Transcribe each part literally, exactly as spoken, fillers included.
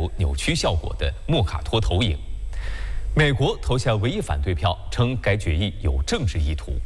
出扭曲效果的莫卡托投影。美国投下唯一反对票，称该决议有政治意图。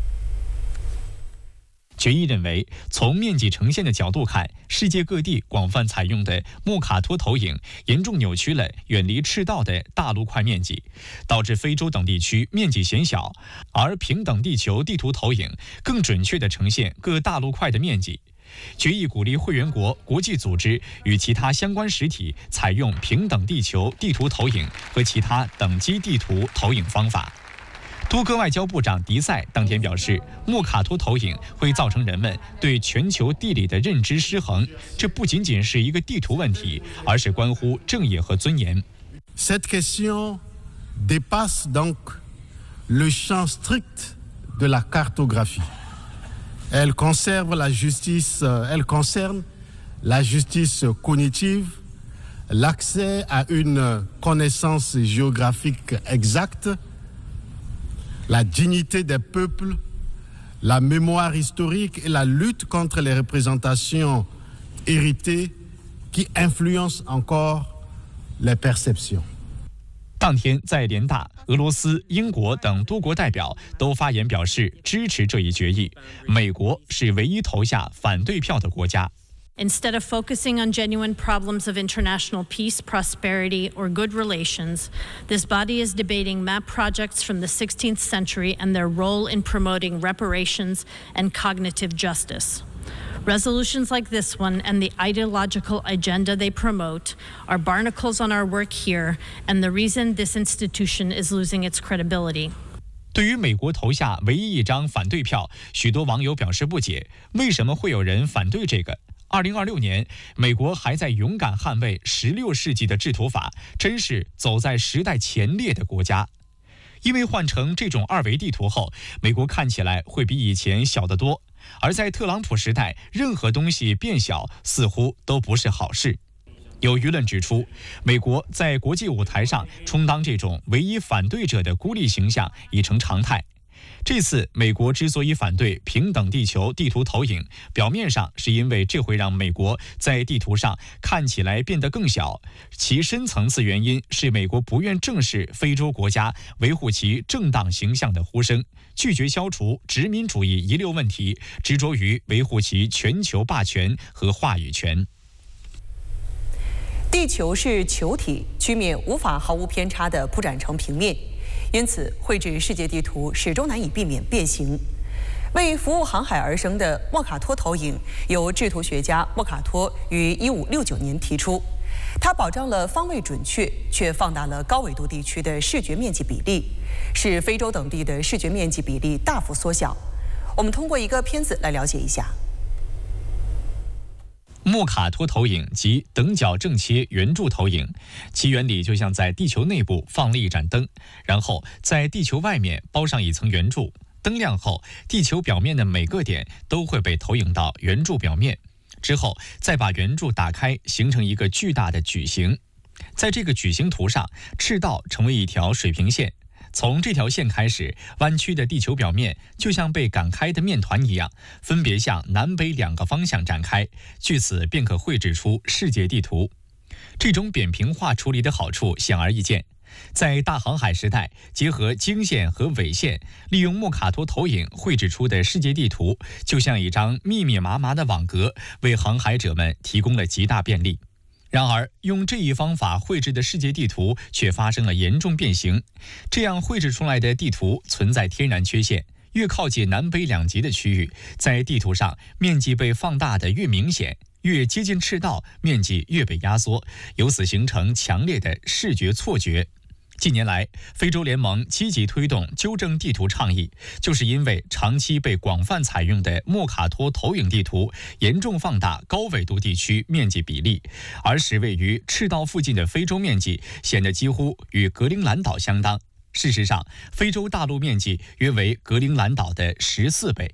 决议认为，从面积呈现的角度看，世界各地广泛采用的莫卡托投影严重扭曲了远离赤道的大陆块面积，导致非洲等地区面积减小，而平等地球地图投影更准确地呈现各大陆块的面积。决议鼓励会员国、国际组织与其他相关实体采用平等地球地图投影和其他等级地图投影方法。多哥外交部长迪塞当天表示，莫卡托投影会造成人们对全球地理的认知失衡，这不仅仅是一个地图问题，而是关乎正义和尊严。 Cette question dépasse donc le champ strict de la cartographie. Elle conserve la justice, elle concerne la justice cognitive, l'accès à une connaissance géographique exacte.La dignité des peuples, la mémoire historique et la lutte contre les représentations héritées qui influencent encore les perceptions. 当天，在联大、俄罗斯、英国等多国代表都发言表示支持这一决议。美国是唯一投下反对票的国家。 Instead of focusing on genuine problems of international peace, prosperity, or good relations, this body is debating map projects from the sixteenth century and their role in promoting reparations and cognitive justice. Resolutions like this one and the ideological agenda they promote are barnacles on our work here and the reason this institution is losing its credibility. 对于美国投下唯一一张反对票，许多网友表示不解，为什么会有人反对这个？二零二六年，美国还在勇敢捍卫十六世纪的制图法，真是走在时代前列的国家。因为换成这种二维地图后，美国看起来会比以前小得多。而在特朗普时代，任何东西变小似乎都不是好事。有舆论指出，美国在国际舞台上充当这种唯一反对者的孤立形象已成常态。这次美国之所以反对平等地球地图投影，表面上是因为这会让美国在地图上看起来变得更小，其深层次原因是美国不愿正视非洲国家维护其正当形象的呼声，拒绝消除殖民主义遗留问题，执着于维护其全球霸权和话语权。 地球是球体，曲面无法毫无偏差地铺展成平面。因此，绘制世界地图始终难以避免变形。为服务航海而生的莫卡托投影，由制图学家莫卡托于一五六九年提出。它保障了方位准确，却放大了高纬度地区的视觉面积比例，使非洲等地的视觉面积比例大幅缩小。我们通过一个片子来了解一下。 莫卡托投影即等角正切圆柱投影，其原理就像在地球内部放了一盏灯，然后在地球外面包上一层圆柱。灯亮后，地球表面的每个点都会被投影到圆柱表面，之后再把圆柱打开，形成一个巨大的矩形。在这个矩形图上，赤道成为一条水平线。从这条线开始，弯曲的地球表面就像被擀开的面团一样，分别向南北两个方向展开，据此便可绘制出世界地图。这种扁平化处理的好处显而易见，在大航海时代，结合经线和纬线，利用莫卡托投影绘制出的世界地图，就像一张密密麻麻的网格，为航海者们提供了极大便利。然而，用这一方法绘制的世界地图却发生了严重变形。这样绘制出来的地图存在天然缺陷，越靠近南北两极的区域，在地图上面积被放大的越明显，越接近赤道，面积越被压缩，由此形成强烈的视觉错觉。近年来，非洲联盟积极推动纠正地图倡议，就是因为长期被广泛采用的莫卡托投影地图严重放大高纬度地区面积比例，而使位于赤道附近的非洲面积显得几乎与格陵兰岛相当。事实上，非洲大陆面积约为格陵兰岛的十四倍。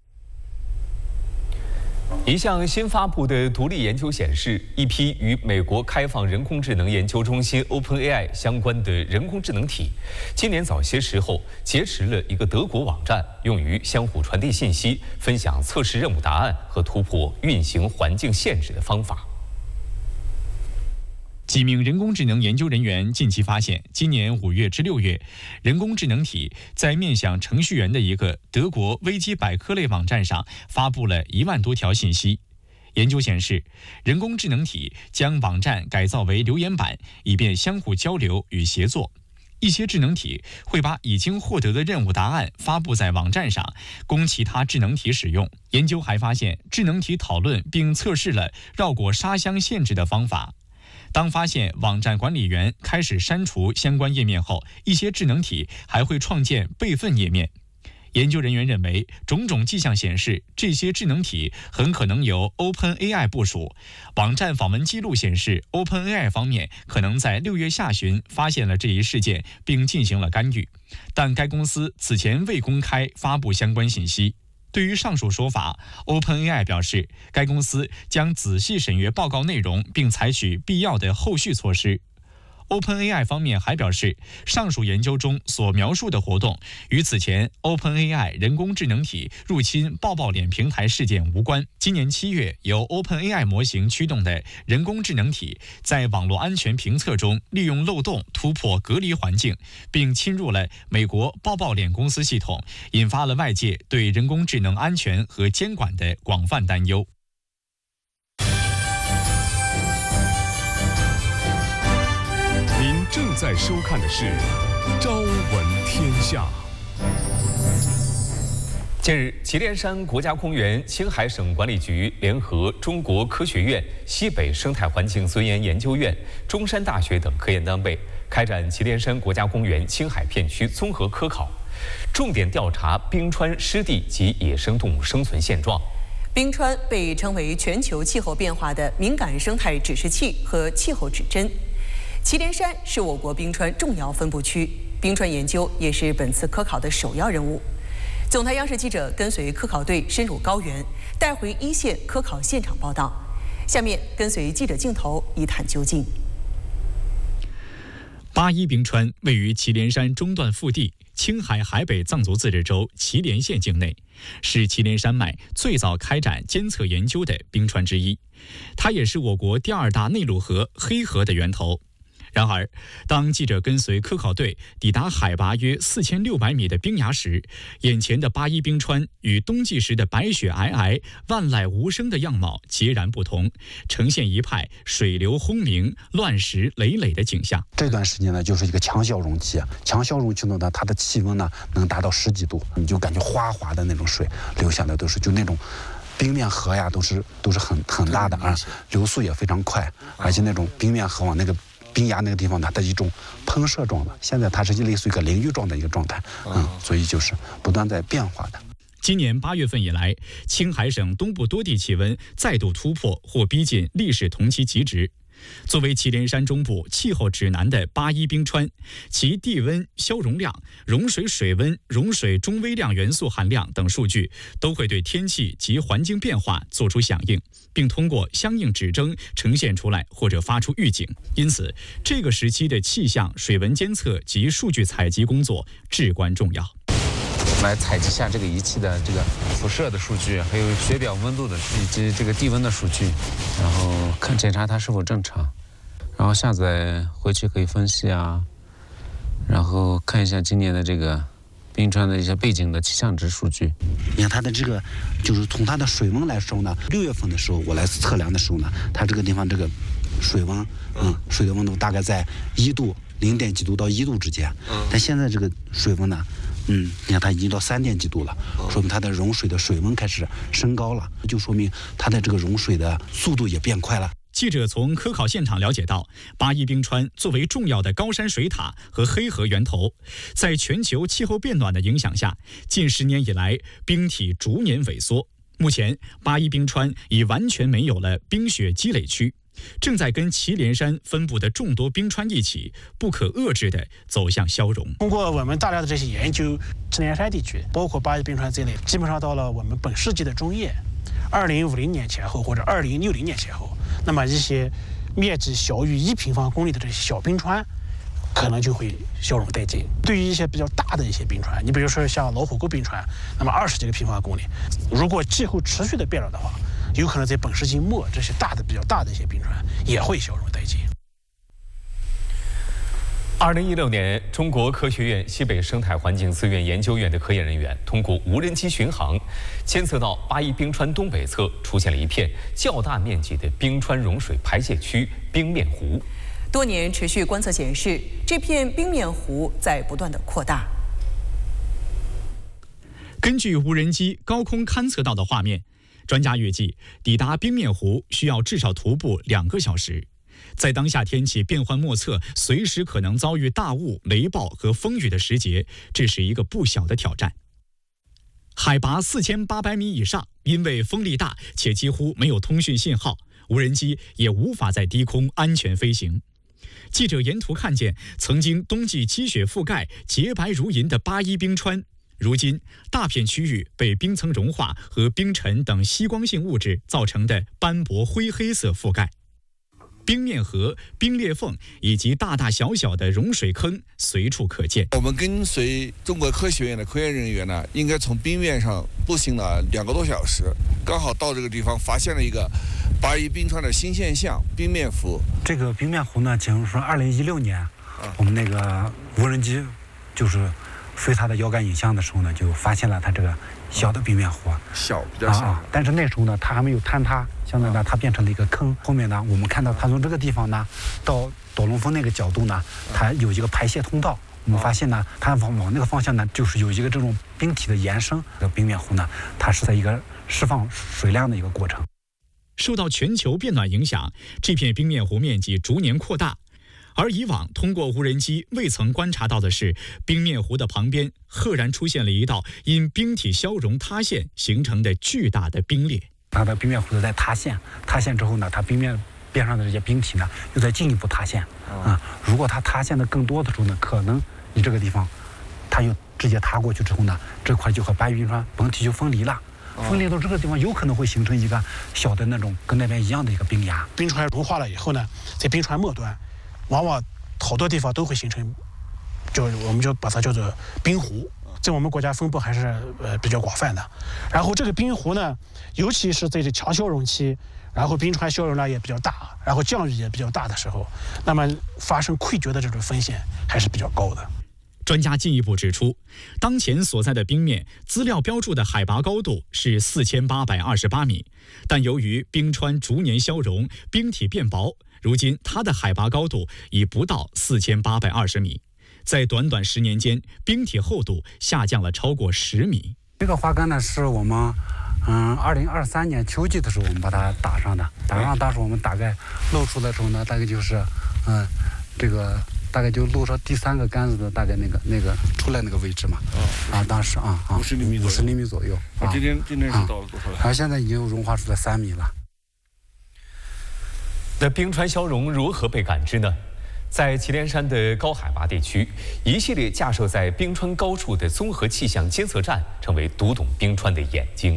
一项新发布的独立研究显示，一批与美国开放人工智能研究中心 OpenAI 相关的人工智能体，今年早些时候劫持了一个德国网站，用于相互传递信息、分享测试任务答案和突破运行环境限制的方法。 几名人工智能研究人员近期发现，今年五月至六月，人工智能体在面向程序员的一个德国维基百科类网站上发布了一万多条信息。研究显示，人工智能体将网站改造为留言板，以便相互交流与协作。一些智能体会把已经获得的任务答案发布在网站上，供其他智能体使用。研究还发现，智能体讨论并测试了绕过沙箱限制的方法。当发现网站管理员开始删除相关页面后，一些智能体还会创建备份页面。研究人员认为，种种迹象显示，这些智能体很可能由 OpenAI 部署。网站访问记录显示 ，OpenAI 方面可能在六月下旬发现了这一事件，并进行了干预，但该公司此前未公开发布相关信息。对于上述说法 ，OpenAI 表示，该公司将仔细审阅报告内容，并采取必要的后续措施。OpenAI 方面还表示，上述研究中所描述的活动与此前 OpenAI 人工智能体入侵抱抱脸平台事件无关。今年七月，由 OpenAI 模型驱动的人工智能体在网络安全评测中利用漏洞突破隔离环境，并侵入了美国抱抱脸公司系统，引发了外界对人工智能安全和监管的广泛担忧。 正在收看的是《朝闻天下》。 近日，祁连山国家公园、青海省管理局联合中国科学院、西北生态环境尊严研究院、中山大学等科研单位开展祁连山国家公园青海片区综合科考，重点调查冰川湿地及野生动物生存现状。 冰川被称为全球气候变化的敏感生态指示器和气候指针。祁连山是我国冰川重要分布区，冰川研究也是本次科考的首要任务。总台央视记者跟随科考队深入高原，带回一线科考现场报道。下面跟随记者镜头一探究竟。 八一冰川位于祁连山中段腹地，青海海北藏族自治州祁连县境内，是祁连山脉最早开展监测研究的冰川之一。它也是我国第二大内陆河黑河的源头。然而，当记者跟随科考队抵达海拔约四千六百米的冰崖时，眼前的八一冰川与冬季时的白雪皑皑、万籁无声的样貌截然不同，呈现一派水流轰鸣、乱石累累的景象。 这段时间呢，就是一个强消融期，强消融期呢，它的气温呢能达到十几度，你就感觉哗哗的那种水流下来都是就那种。冰面河呀，都是都是很很大的啊，流速也非常快，而且那种冰面河往那个冰崖那个地方呢，它一种喷射状的，现在它是类似于一个淋浴状的一个状态，嗯，所以就是不断在变化的。 今年八月份以来，青海省东部多地气温再度突破或逼近历史同期极值。作为祁连山中部气候指南的八一冰川，其地温、消融量、融水水温、融水中微量元素含量等数据都会对天气及环境变化做出响应，并通过相应指征呈现出来或者发出预警。因此，这个时期的气象、水文监测及数据采集工作至关重要。 来采集下这个仪器的这个辐射的数据，还有水表温度的以及这个地温的数据，然后看检查它是否正常，然后下载回去可以分析啊，然后看一下今年的这个冰川的一些背景的气象值数据。 你看它的这个，就是从它的水温来说呢，六月份的时候我来测量的时候呢，它这个地方这个水温，嗯，水的温度大概在一度、零点几度到一度之间，嗯，但现在这个水温呢。嗯，你看它已经到三点几度了，说明它的融水的水温开始升高了，就说明它的这个融水的速度也变快了。 记者从科考现场了解到，八一冰川作为重要的高山水塔和黑河源头，在全球气候变暖的影响下，近十年以来冰体逐年萎缩。目前，八一冰川已完全没有了冰雪积累区，正在跟祁连山分布的众多冰川一起，不可遏制地走向消融。 通过我们大量的这些研究，祁连山地区，包括八一冰川这类，基本上到了我们本世纪的中叶，二零五零年前后或者二零六零年前后，那么一些面积小于一平方公里的这些小冰川，可能就会消融殆尽。对于一些比较大的一些冰川，你比如说像老虎沟冰川，那么二十几个平方公里，如果气候持续的变暖的话，有可能在本世纪末，这些大的、比较大的一些冰川也会消融殆尽。 二零一六年，中国科学院西北生态环境资源研究院的科研人员通过无人机巡航，监测到八一冰川东北侧出现了一片较大面积的冰川融水排泄区——冰面湖。 多年持续观测显示，这片冰面湖在不断的扩大。 根据无人机高空勘测到的画面，专家预计抵达冰面湖需要至少徒步两个小时。在当下天气变幻莫测、随时可能遭遇大雾、雷暴和风雨的时节，这是一个不小的挑战。海拔四千八百米以上，因为风力大且几乎没有通讯信号，无人机也无法在低空安全飞行。记者沿途看见曾经冬季积雪覆盖、洁白如银的八一冰川，如今大片区域被冰层融化和冰尘等吸光性物质造成的斑驳灰黑色覆盖。冰面河、冰裂缝以及大大小小的融水坑随处可见。 我们跟随中国科学院的科研人员呢，应该从冰面上步行了两个多小时，刚好到这个地方发现了一个八一冰川的新现象——冰面湖。 这个冰面湖呢，假如说二零一六年，啊、我们那个无人机就是飞它的遥感影像的时候呢，就发现了它这个小的冰面湖， 小比较小、 啊，但是那时候呢，它还没有坍塌，相当于呢，它变成了一个坑。后面呢，我们看到它从这个地方呢，到斗龙峰那个角度呢，它有一个排泄通道。我们发现呢，它往往那个方向呢，就是有一个这种冰体的延伸。这个冰面湖呢，它是在一个释放水量的一个过程。 受到全球变暖影响，这片冰面湖面积逐年扩大。而以往通过无人机未曾观察到的是，冰面湖的旁边赫然出现了一道因冰体消融塌陷形成的巨大的冰裂。 它的冰面湖在塌陷，塌陷之后呢，它冰面边上的这些冰体呢，又在进一步塌陷。啊，如果它塌陷的更多的时候呢，可能你这个地方，它又直接塌过去之后呢，这块就和八一冰川本体就分离了。分离到这个地方，有可能会形成一个小的那种跟那边一样的一个冰崖。 冰川融化了以后呢，在冰川末端，往往好多地方都会形成，就我们就把它叫做冰湖。在我们国家分布还是呃比较广泛的。然后这个冰湖呢，尤其是在这强消融期，然后冰川消融量也比较大，然后降雨也比较大的时候，那么发生溃决的这种风险还是比较高的。 专家进一步指出，当前所在的冰面资料标注的海拔高度是四千八百二十八米，但由于冰川逐年消融，冰体变薄，如今它的海拔高度已不到四千八百二十米。在短短十年间，冰体厚度下降了超过十米。 这个花岗呢，是我们嗯二零二三年秋季的时候我们把它打上的，打上当时我们大概露出的时候呢，大概就是嗯这个。大概就露上第三个杆子的大概那个那个出来那个位置嘛，啊，啊当时啊啊五十厘米五十厘米左右。 啊，今天今天是到了多少了？ 而现在已经融化出来三米了。 那冰川消融如何被感知呢？在祁连山的高海拔地区，一系列架设在冰川高处的综合气象监测站成为读懂冰川的眼睛。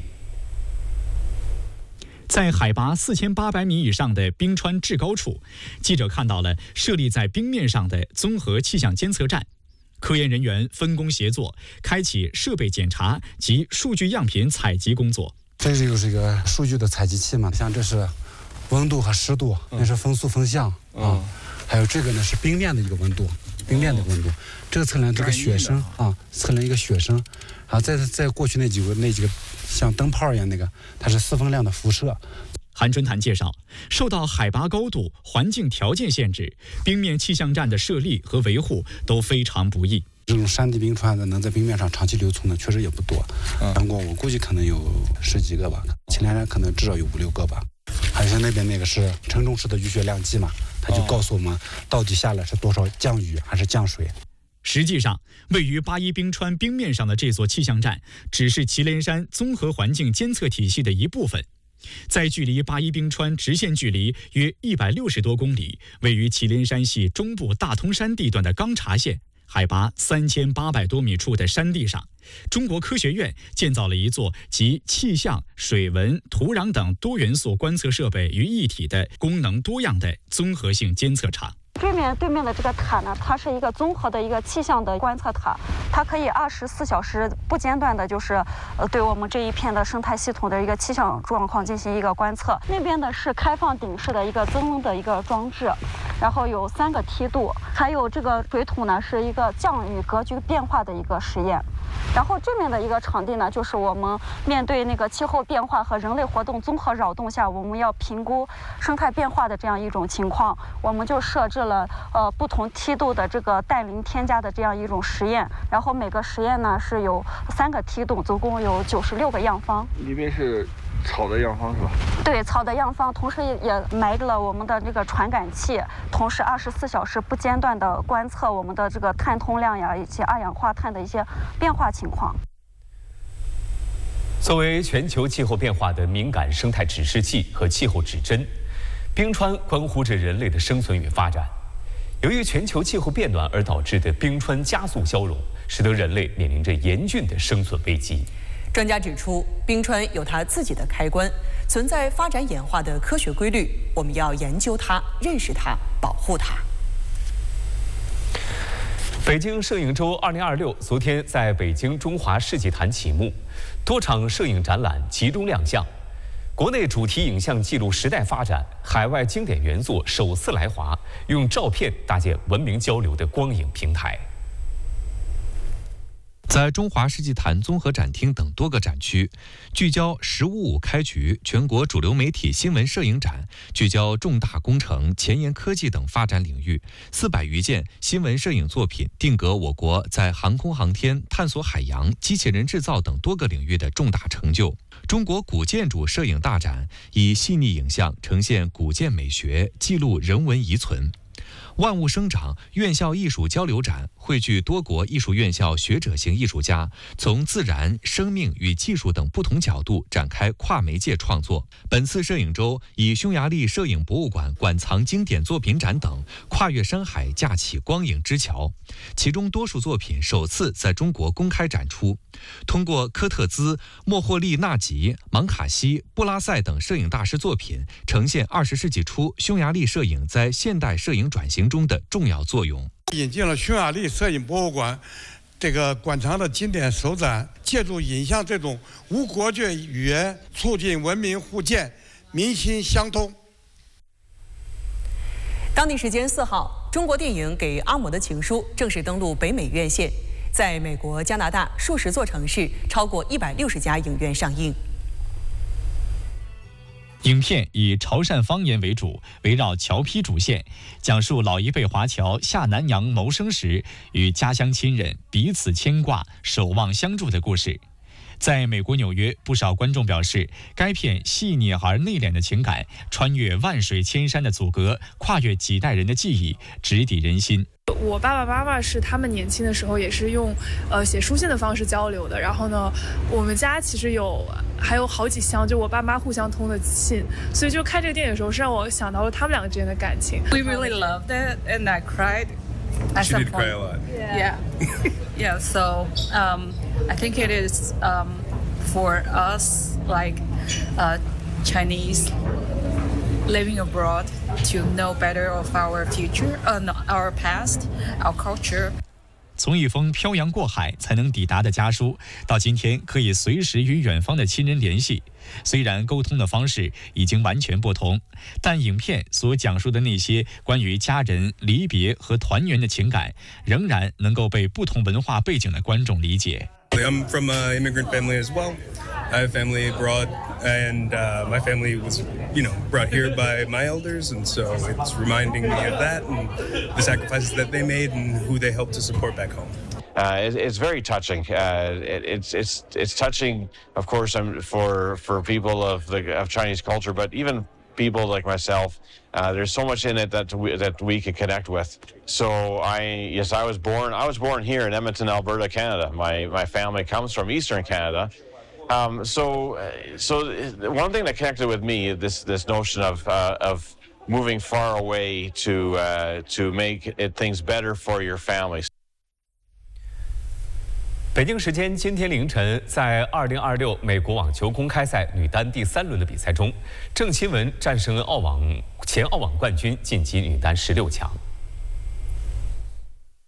在海拔四千八百米以上的冰川制高处，记者看到了设立在冰面上的综合气象监测站。科研人员分工协作，开启设备检查及数据样品采集工作。 这就是一个数据的采集器嘛，像这是温度和湿度，那是风速风向啊、嗯，还有这个呢是冰面的一个温度，冰面的温度。这个测量这个雪声啊，测量一个雪声。然后再再过去那几个那几个像灯泡一样那个，它是四分量的辐射。 韩春潭介绍，受到海拔高度、环境条件限制，冰面气象站的设立和维护都非常不易。 这种山地冰川的能在冰面上长期留存的确实也不多，全国我估计可能有十几个吧，祁连山可能至少有五六个吧。还是那边那个是承重式的雨雪量计嘛，它就告诉我们到底下来是多少降雨还是降水。 实际上，位于八一冰川冰面上的这座气象站，只是祁连山综合环境监测体系的一部分。在距离八一冰川直线距离约一百六十多公里，位于祁连山系中部大通山地段的钢察县，海拔三千八百多米处的山地上，中国科学院建造了一座集气象、水文、土壤等多元素观测设备于一体的功能多样的综合性监测场。 这面对面的这个塔呢，它是一个综合的一个气象的观测塔，它可以二十四小时不间断的，就是呃对我们这一片的生态系统的一个气象状况进行一个观测。那边呢是开放顶式的一个增温的一个装置，然后有三个梯度，还有这个水桶呢是一个降雨格局变化的一个实验。然后这面的一个场地呢，就是我们面对那个气候变化和人类活动综合扰动下，我们要评估生态变化的这样一种情况，我们就设置了呃不同梯度的这个氮磷添加的这样一种实验。然后每个实验呢是有三个梯度，总共有九十六个样方。 里面是草的样方是吧？ 对，草的样方，同时也埋了我们的这个传感器，同时二十四小时不间断的观测我们的这个碳通量呀，以及二氧化碳的一些变化情况。 作为全球气候变化的敏感生态指示器和气候指针，冰川关乎着人类的生存与发展。由于全球气候变暖而导致的冰川加速消融，使得人类面临着严峻的生存危机。 专家指出，冰川有它自己的开关，存在发展演化的科学规律，我们要研究它、认识它、保护它。 北京摄影周二零二六昨天在北京中华世纪坛启幕，多场摄影展览集中亮相，国内主题影像记录时代发展，海外经典原作首次来华，用照片搭建文明交流的光影平台。 在中华世纪坛综合展厅等多个展区，聚焦“十五五”开局全国主流媒体新闻摄影展，聚焦重大工程、前沿科技等发展领域，四百余件新闻摄影作品定格我国在航空航天、探索海洋、机器人制造等多个领域的重大成就。中国古建筑摄影大展以细腻影像呈现古建美学，记录人文遗存。万物生长院校艺术交流展汇聚多国艺术院校学者型艺术家，从自然、生命与技术等不同角度展开跨媒介创作。本次摄影周以匈牙利摄影博物馆馆藏经典作品展等，跨越山海，架起光影之桥。其中多数作品首次在中国公开展出，通过科特兹、莫霍利纳吉、芒卡西、布拉塞等摄影大师作品，呈现二十世纪初匈牙利摄影在现代摄影转型中的重要作用。 引进了匈牙利摄影博物馆这个馆藏的经典首展，借助影像这种无国界语言，促进文明互鉴、民心相通。 当地时间四号，中国电影《给阿嬷的情书》正式登陆北美院线，在美国、加拿大数十座城市，超过一百六十家影院上映。 影片以潮汕方言为主，围绕侨批主线，讲述老一辈华侨下南洋谋生时与家乡亲人彼此牵挂、守望相助的故事。在美国纽约，不少观众表示，该片细腻而内敛的情感，穿越万水千山的阻隔，跨越几代人的记忆，直抵人心。 我爸爸妈妈是他们年轻的时候也是用呃写书信的方式交流的，然后呢，我们家其实有还有好几箱就我爸妈互相通的信，所以就看这个电影的时候是让我想到了他们两个之间的感情。 We really loved it and I cried at some point. She did cry a lot. Yeah. Yeah, so um, I think it is um, for us like uh, Chinese living abroad to know better of our future, uh, our past, our culture. 从一封漂洋过海才能抵达的家书，到今天可以随时与远方的亲人联系。虽然沟通的方式已经完全不同，但影片所讲述的那些关于家人离别和团圆的情感，仍然能够被不同文化背景的观众理解。 I'm from an immigrant family as well. I have family abroad, and uh, my family was, you know, brought here by my elders, and so it's reminding me of that and the sacrifices that they made and who they helped to support back home. Uh, it, it's very touching. Uh, it, it's it's it's touching, of course, um, for for people of the of Chinese culture, but even people like myself. Uh, there's so much in it that we, that we could connect with. So I yes, I was born I was born here in Edmonton, Alberta, Canada. My my family comes from Eastern Canada. Um, so so one thing that connected with me, this this notion of uh, of moving far away to uh, to make it things better for your family. 北京时间今天凌晨，在二零二六美国网球公开赛女单第三轮的比赛中，郑钦文战胜澳网前澳网冠军，晋级女单十六强。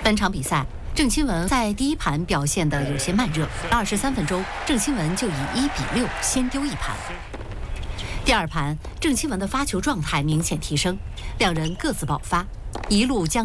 本场比赛，郑钦文在第一盘表现得有些慢热，二十三分钟，郑钦文就以一比六先丢一盘。第二盘，郑钦文的发球状态明显提升，两人各自爆发，一路将